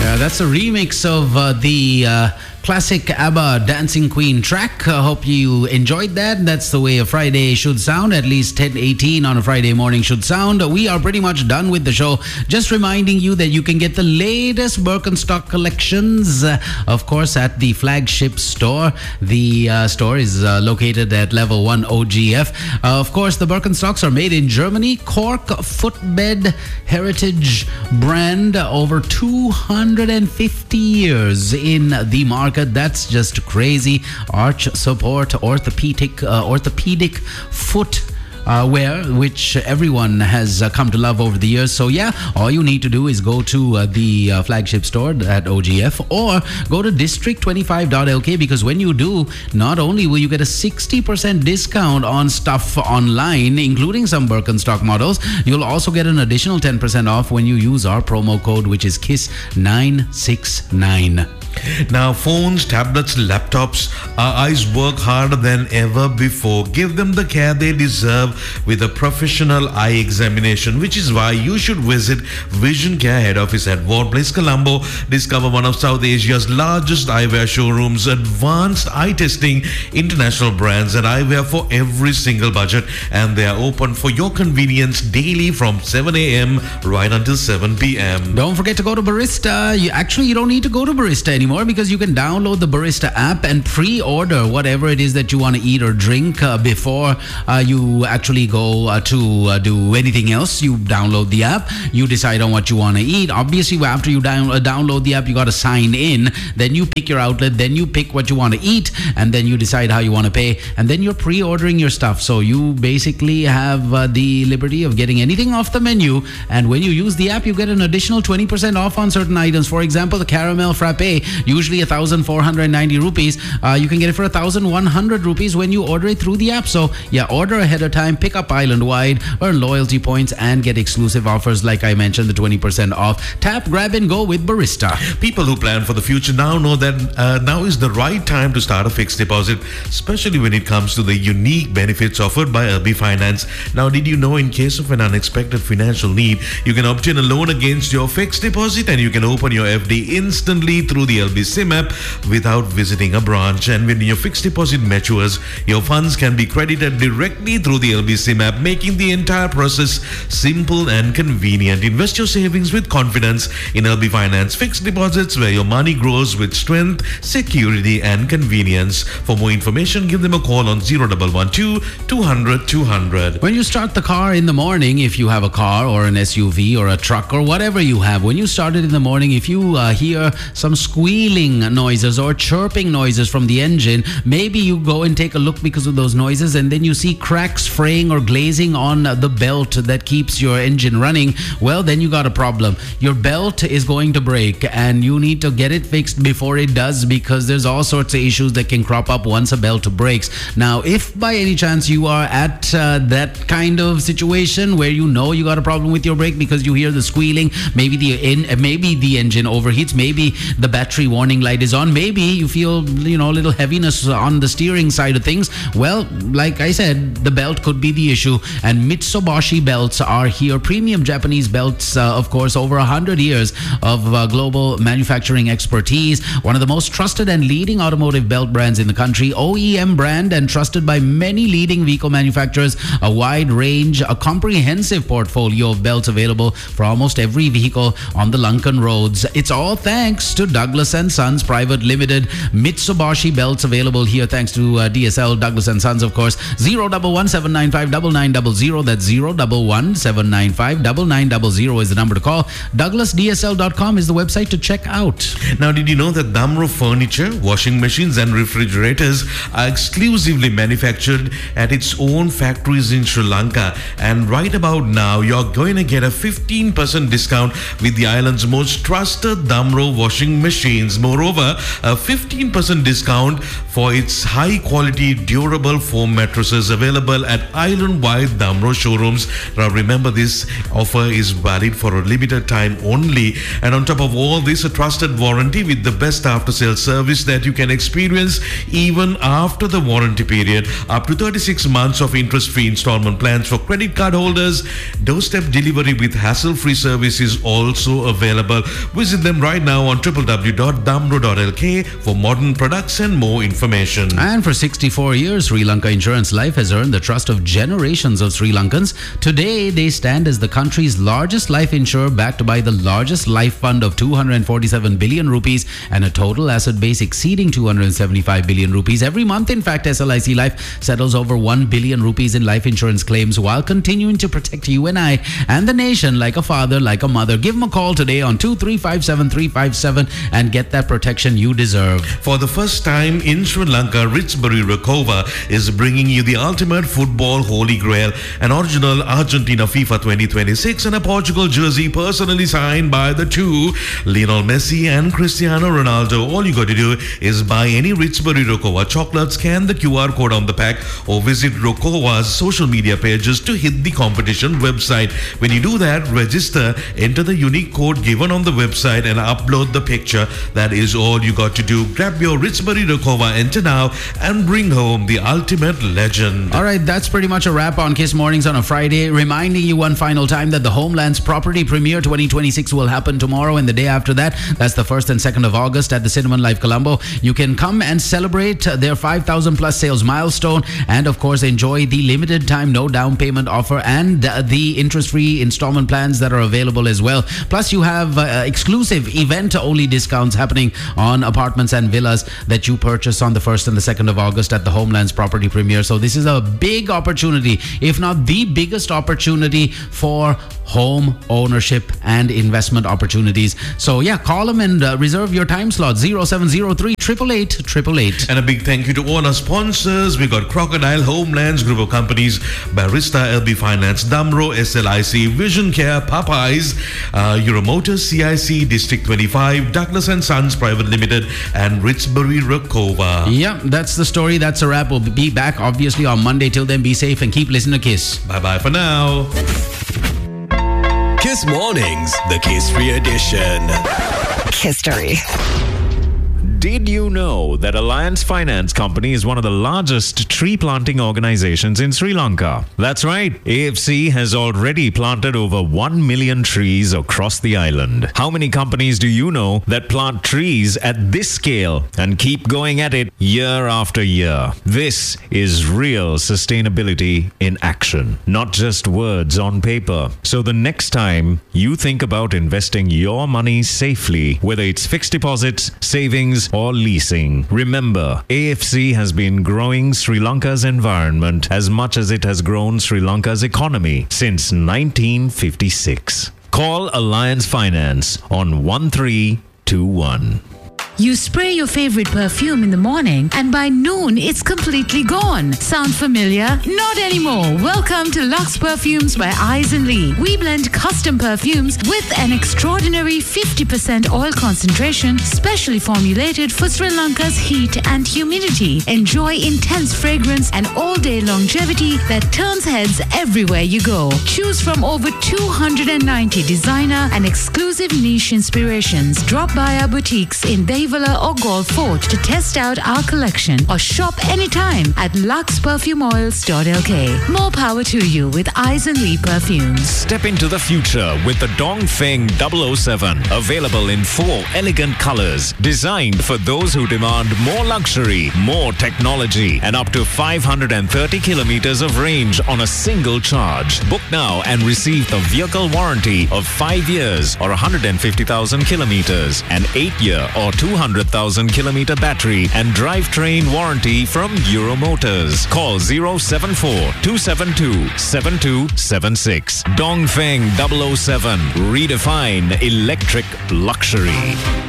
That's a remix of the classic ABBA Dancing Queen track. Hope you enjoyed that. That's the way a Friday should sound. At least 10:18 on a Friday morning should sound. We are pretty much done with the show. Just reminding you that you can get the latest Birkenstock collections, of course, at the flagship store. The store is located at level 1 OGF. Of course, the Birkenstocks are made in Germany. Cork Footbed Heritage brand. Over 250 years in the market. That's just crazy. Arch support, orthopedic foot wear, which everyone has come to love over the years. So yeah, all you need to do is go to the flagship store at OGF or go to district25.lk, because when you do, not only will you get a 60% discount on stuff online, including some Birkenstock models, you'll also get an additional 10% off when you use our promo code, which is KISS969. Now, phones, tablets, laptops, our eyes work harder than ever before. Give them the care they deserve with a professional eye examination, which is why you should visit Vision Care Head Office at Ward Place, Colombo. Discover one of South Asia's largest eyewear showrooms, advanced eye testing, international brands, and eyewear for every single budget. And they are open for your convenience daily from 7 a.m. right until 7 p.m. Don't forget to go to Barista. You don't need to go to Barista anymore, because you can download the Barista app and pre-order whatever it is that you want to eat or drink before you actually go to do anything else. You download the app, you decide on what you want to eat. Obviously, after you download the app, you got to sign in. Then you pick your outlet, then you pick what you want to eat, and then you decide how you want to pay, and then you're pre-ordering your stuff. So you basically have the liberty of getting anything off the menu, and when you use the app, you get an additional 20% off on certain items. For example, the caramel frappe, usually 1,490 rupees. You can get it for 1,100 rupees when you order it through the app. So yeah, order ahead of time, pick up island-wide, earn loyalty points, and get exclusive offers like I mentioned, the 20% off. Tap, grab, and go with Barista. People who plan for the future now know that now is the right time to start a fixed deposit, especially when it comes to the unique benefits offered by LB Finance. Now, did you know in case of an unexpected financial need, you can obtain a loan against your fixed deposit, and you can open your FD instantly through the LB SIM app without visiting a branch. And when your fixed deposit matures, your funds can be credited directly through the LB SIM app, making the entire process simple and convenient. Invest your savings with confidence in LB Finance fixed deposits, where your money grows with strength, security, and convenience. For more information, give them a call on 0112 200 200. When you start the car in the morning, if you have a car or an SUV or a truck or whatever you have, when you start it in the morning, if you hear some squealing noises or chirping noises from the engine, maybe you go and take a look because of those noises, and then you see cracks, fraying, or glazing on the belt that keeps your engine running. Well, then you got a problem. Your belt is going to break, and you need to get it fixed before it does, because there's all sorts of issues that can crop up once a belt breaks. Now, if by any chance you are at that kind of situation where you know you got a problem with your brake because you hear the squealing, maybe the engine overheats, maybe the battery warning light is on, maybe you feel a little heaviness on the steering side of things, well, like I said, the belt could be the issue. And Mitsubishi belts are here. Premium Japanese belts, of course, over 100 years of global manufacturing expertise. One of the most trusted and leading automotive belt brands in the country. OEM brand and trusted by many leading vehicle manufacturers. A wide range, a comprehensive portfolio of belts available for almost every vehicle on the Lankan roads. It's all thanks to Douglas & Sons Private Limited. Mitsubishi belts available here thanks to DSL Douglas & Sons, of course. 011-795-9900. That's 011-795-9900 is the number to call. DouglasDSL.com is the website to check out. Now, did you know that Damro furniture, washing machines, and refrigerators are exclusively manufactured at its own factories in Sri Lanka? And right about now, you're going to get a 15% discount with the island's most trusted Damro washing machines. Moreover, a 15% discount for its high-quality, durable foam mattresses available at island-wide Damro showrooms. Now remember, this offer is valid for a limited time only, and on top of all this, a trusted warranty with the best after-sale service that you can experience even after the warranty period. Up to 36 months of interest-free installment plans for credit card holders. Doorstep delivery with hassle-free service is also available. Visit them right now on www.damro.lk for modern products and more information. And for 64 years, Sri Lanka Insurance Life has earned the trust of generations of Sri Lankans. Today, they stand as the country's largest life insurer, backed by the largest life fund of 247 billion rupees and a total asset base exceeding 275 billion rupees. Every month, in fact, SLIC Life settles over 1 billion rupees in life insurance claims while continuing to protect you and I and the nation like a father, like a mother. Give them a call today on 2357357 and get that protection you deserve. For the first time in Sri Lanka, Ritzbury Rakova is bringing you the ultimate football holy grail, an original Argentina FIFA 2026 and a Portugal jersey personally signed by the two, Lionel Messi and Cristiano Ronaldo. All you got to do is buy any Ritzbury Rakova chocolate, scan the QR code on the pack, or visit Rakova's social media pages to hit the competition website. When you do that, register, enter the unique code given on the website and upload the picture. That is all you got to do. Grab your Ritzbury Rakova, enter now, and bring home the ultimate legend. All right, that's pretty much a wrap on Kiss Mornings on a Friday. Reminding you one final time that the Homelands Property Premiere 2026 will happen tomorrow and the day after that. That's the 1st and 2nd of August at the Cinnamon Life Colombo. You can come and celebrate their 5,000 plus sales milestone and of course enjoy the limited time no down payment offer and the interest-free installment plans that are available as well. Plus you have exclusive event-only discounts happening on apartments and villas that you purchase on the 1st and the 2nd of August at the Homelands Property Premiere. So this is a big opportunity, if not the biggest opportunity for home ownership and investment opportunities. So yeah, call them and reserve your time slot. 0703 888 888. And a big thank you to all our sponsors. We got Crocodile, Homelands Group of Companies, Barista, LB Finance, Damro, SLIC, Vision Care, Popeyes, Euromotors, CIC, District 25, Douglas & Sons Private Limited, and Ritzbury Rakova. Yeah, that's the story. That's a wrap. We'll be back obviously on Monday. Till then, be safe and keep listening to Kiss. Bye-bye for now. Kiss Mornings, the Kiss-Free edition. History. Did you know that Alliance Finance Company is one of the largest tree planting organizations in Sri Lanka? That's right. AFC has already planted over 1 million trees across the island. How many companies do you know that plant trees at this scale and keep going at it year after year? This is real sustainability in action, not just words on paper. So the next time you think about investing your money safely, whether it's fixed deposits, savings, or leasing, remember, AFC has been growing Sri Lanka's environment as much as it has grown Sri Lanka's economy since 1956. Call Alliance Finance on 1321. You spray your favorite perfume in the morning and by noon it's completely gone. Sound familiar? Not anymore. Welcome to Lux Perfumes by Eyes and Lee. We blend custom perfumes with an extraordinary 50% oil concentration, specially formulated for Sri Lanka's heat and humidity. Enjoy intense fragrance and all-day longevity that turns heads everywhere you go. Choose from over 290 designer and exclusive niche inspirations. Drop by our boutiques in Bayvilla or Golf Fort to test out our collection or shop anytime at luxperfumeoils.lk. More power to you with Eyes and Lee perfumes. Step into the future with the Dongfeng 007. Available in 4 elegant colors. Designed for those who demand more luxury, more technology, and up to 530 kilometers of range on a single charge. Book now and receive the vehicle warranty of 5 years or 150,000 kilometers, an 8-year or 200,000 kilometer battery and drivetrain warranty from Euromotors. Call 074-272-7276. Dongfeng 007. Redefine electric luxury.